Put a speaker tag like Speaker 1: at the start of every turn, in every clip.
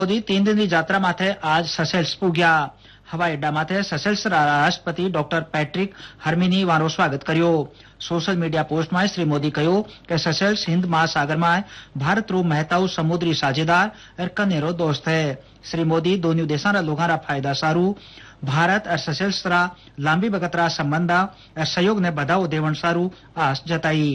Speaker 1: मोदी 3 दिन की यात्रा माथे आज सेशेल्स पूग्या। हवाई अड्डा माथे सेशेल्स राष्ट्रपति डॉक्टर पैट्रिक हर्मिनी वारो स्वागत कर्यो। सोशल मीडिया पोस्ट में श्री मोदी कहो कि सेशेल्स हिंद महासागर में भारत रो महताऊ समुद्री साझेदार और कनेरो दोस्त है। श्री मोदी दोनों देशों रा लोगों रा फायदा सारू भारत और सेशेल्स रा लांबी बगतरा संबंध और सहयोग ने बढ़ावो देवन सारू आस जताई।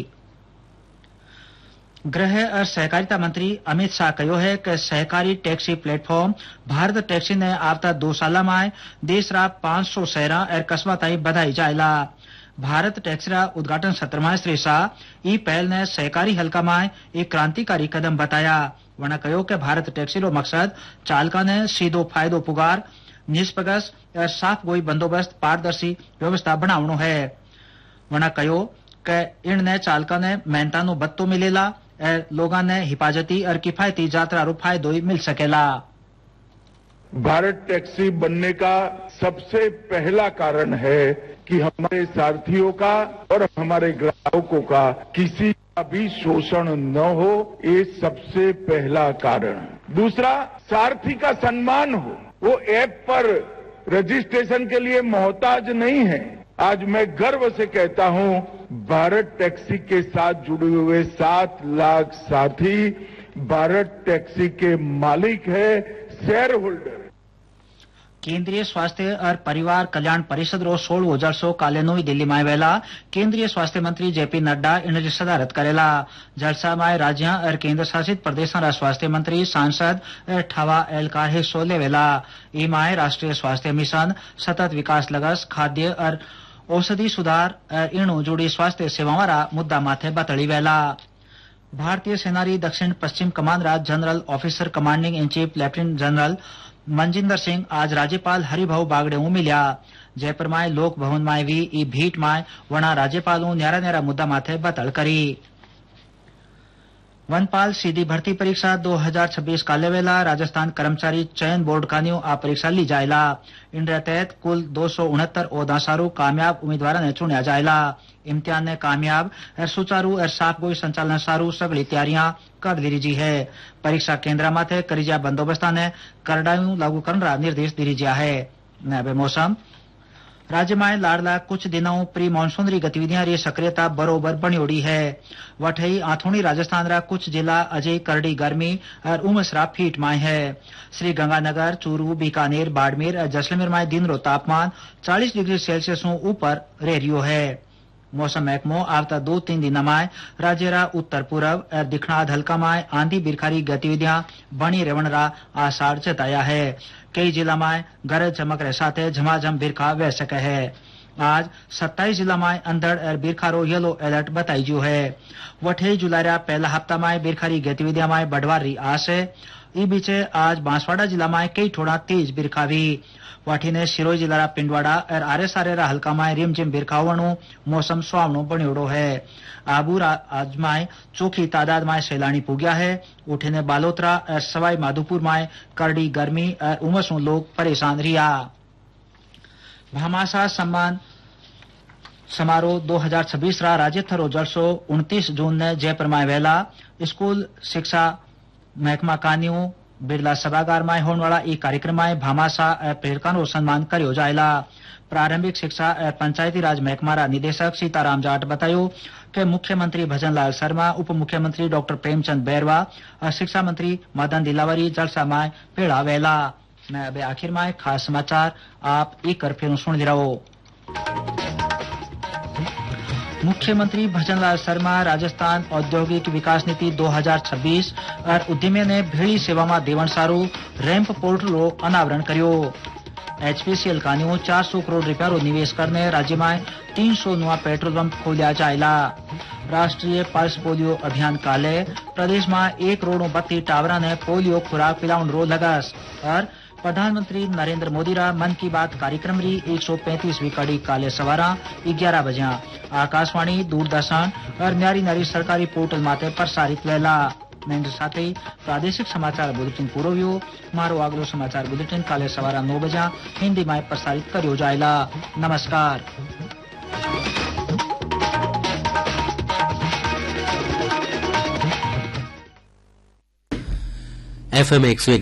Speaker 1: गृह और सहकारिता मंत्री अमित शाह कहो है कि सहकारी टैक्सी प्लेटफॉर्म भारत टैक्सी ने आवता 2 साल में देश रा 500 शहरा और कस्बा ताई बधाई जायला। भारत टैक्सी रा उद्घाटन सत्र में श्री शाह ई पहल ने सहकारी हल्का में एक क्रांतिकारी कदम बताया। वना कहो कि भारत टैक्सी रो मकसद चालका ने सीधो फायदो पुगार निष्पगस और साफ गोई बंदोबस्त पारदर्शी व्यवस्था बनावनो है। वना कहो कि इनने चालका ने मेहनतानो बत्तो मिलेला और लोगों ने हिफाजती और किफायती यात्रा रो फायदो मिल सकेला।
Speaker 2: भारत टैक्सी बनने का सबसे पहला कारण है कि हमारे सारथियों का और हमारे ग्राहकों का किसी का भी शोषण न हो, ये सबसे पहला कारण। दूसरा, सारथी का सम्मान हो, वो ऐप पर रजिस्ट्रेशन के लिए मोहताज नहीं है। आज मैं गर्व से कहता हूं, भारत टैक्सी के साथ जुड़े हुए 7 लाख साथी भारत टैक्सी के मालिक है, शेयर होल्डर।
Speaker 1: केंद्रीय स्वास्थ्य और परिवार कल्याण परिषद रो 16 जलसो काले नवी दिल्ली में वेला केंद्रीय स्वास्थ्य मंत्री जेपी नड्डा इनरी सदारत करेला। जलसा में राज्य और केंद्र शासित प्रदेशों रा स्वास्थ्य मंत्री सांसद ठवा एलकार हिस्सो लेवेला। इमाय राष्ट्रीय स्वास्थ्य मिशन सतत विकास लगस खाद्य और औषधि सुधार और इणु जुड़ी स्वास्थ्य सेवाओं रा मुद्दा माथे बतड़ी वेला। भारतीय सेना री दक्षिण पश्चिम कमान रा general officer commanding in chief lieutenant general Manjinder Singh आज राज्यपाल हरिभाऊ बागड़े मिल्या। जयपुर में लोक भवन में भी ई भीट में वना राज्यपालों न्यारा न्यारा मुद्दा माथे बतल करी। वनपाल सीधी भर्ती परीक्षा 2026 काले वेला राजस्थान कर्मचारी चयन बोर्ड कानियो आ परीक्षा ली जायला। इनके तहत कुल 269 ओहदा सारू कामयाब उम्मीदवारों ने चुनिया जायला। इम्तिहान ने कामयाब और सुचारू और साफ गोई संचालन सारू सगली तैयारियां कर दी है। परीक्षा केंद्र माथे करिजा बंदोबस्ता ने करडायू लागू करने निर्देश दिया है। नए मौसम राज्य में लाड़ला कुछ दिनों प्री मानसून गतिविधियां री सक्रियता बरोबर बनियोड़ी है। वठई आथोनी राजस्थान रा कुछ जिला अजय करड़ी गर्मी और उमस रा फीट में है। श्री गंगानगर, चूरू, बीकानेर, बाड़मेर और जैसलमेर में दिन रो तापमान 40 डिग्री सेल्सियस ऊपर रह रियो है। मौसम महकमो आवता 2-3 दिन में राज्य रा उत्तर पूर्व और दिखनाद हल्का में आंधी बिरखारी गतिविधियां बनी रहने रा आसार जताया है। कई जिला में गरज चमक रे साथे झमाझम बिरखा वह सके है। आज 27 जिला में अंधड़ और बिरखारो येलो अलर्ट बताई जो है। वठे जुलाई रा पहला हफ्ता में बिरखारी गतिविधियां में बढ़वार री आस है। ई बीचे आज बांसवाड़ा जिला में कई थोड़ा तेज बिरखा भी। वाठी ने सिरोही जिला रा पिंडवाड़ा और आरे सारे रा हल्का में रिमझिम बिरखावणो मौसम सुहावनो बनियोड़ो है। आबू आज में चोखी तादाद में सैलानी पुग्या है। उठे ने बालोतरा और सवाई माधोपुर में करड़ी गर्मी और उमसों लोग परेशान रिया। भामाशाह सम्मान समारोह 2026 रा राज्य थरो जलसो 29 जून ने जयपुर में वेला स्कूल शिक्षा महकमा कानियों बिरला सभागार में होने वाला ई कार्यक्रम में भामाशाह प्रेरकानो सम्मान करियो जायला। प्रारंभिक शिक्षा और पंचायती राज महकमा रा निदेशक सीताराम जाट बतायो कि मुख्यमंत्री भजनलाल शर्मा, उप मुख्यमंत्री डॉक्टर प्रेमचंद बैरवा और शिक्षा मंत्री मदन दिलावरी जलसा में पेड़ा वेला। मैं अब आखिर में खास समाचार आप एक कर फिर सुन रहो। मुख्यमंत्री भजनलाल शर्मा राजस्थान औद्योगिक विकास नीति 2026 और उद्यमी ने भेड़ी सेवा में देवन सारू रैंप पोर्टल रो अनावरण करियो। एचपीसीएल कानियो 400 करोड़ रुपया रो निवेश करने राज्य में 300 नवा पेट्रोल पंप खोलिया जायला। राष्ट्रीय पल्स पोलियो अभियान काले प्रदेश में 1 करोड़ 32 टावरा ने पोलियो खुराक पिलाउन रो लगस। और प्रधानमंत्री नरेंद्र मोदी रा मन की बात कार्यक्रम री 135वीं कड़ी काले सवारा 11 बजे आकाशवाणी, दूरदर्शन और न्यारी नारी सरकारी पोर्टल माते प्रसारित वेला। मेरे साथ ही प्रादेशिक समाचार बुलेटिन पूरो हुयो। मारो अगलो समाचार बुलेटिन काले सवारा 9 बजे हिंदी में प्रसारित करियो जायला। नमस्कार।
Speaker 3: FM 101